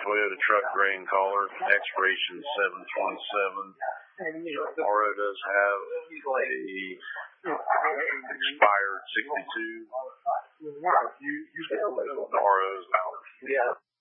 Toyota truck gray in color, expiration 7/27. RO does have a expired 62. RO is out.